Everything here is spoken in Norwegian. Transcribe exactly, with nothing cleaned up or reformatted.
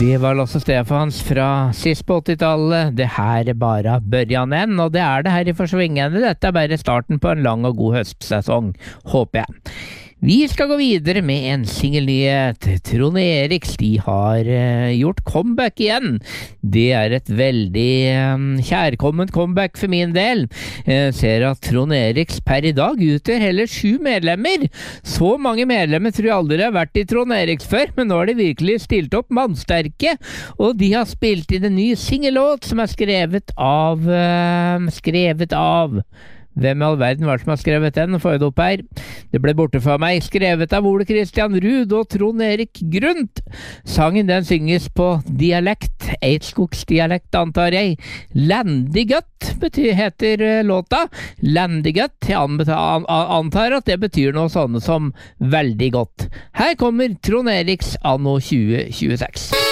Det var Lasse Stefans fra sist på åttitallet. Det her er bare børjanen, og det er det her i forsvingende. Dette er bare starten på en lang og god høstsesong, håper jeg. Vi skal gå videre med en singelnyhet. Trond Eriks, de har uh, gjort comeback igjen. Det er et veldig um, kjærkomment comeback for min del. Jeg ser at Trond Eriks per i dag utgjør heller sju medlemmer. Så mange medlemmer tror jeg aldri har vært i Trond Eriks før, men nå har de virkelig stilt opp mannsterke, og de har spilt inn en ny singellåt som er skrevet av uh, skrevet av Hvem i all verden var det som har skrevet den? Får jeg det opp her? Det ble borte fra meg. Skrevet av Ole Christian Ruud og Trond Erik Grundt. Sangen den synges på dialekt, Eidskogsdialekt antar jeg. Landigøtt betyr, heter låta. Landigøtt. Jeg antar at det betyr noe sånne som veldig godt. Her kommer Trond Eriks anno tjue tjueseks.